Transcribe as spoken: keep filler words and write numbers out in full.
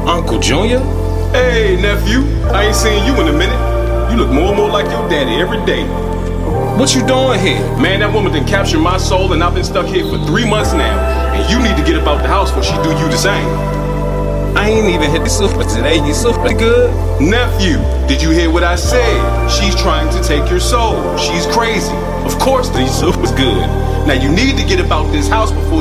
Uncle Junior? Hey, nephew. I ain't seen you in a minute. You look more and more like your daddy every day. What you doing here? Man, that woman done captured my soul, and I've been stuck here for three months now. And you need to get about the house before she do you the same. I ain't even hit the super today. You super good? Nephew, did you hear what I said? She's trying to take your soul. She's crazy. Of course, the super's good. Now you need to get about this house before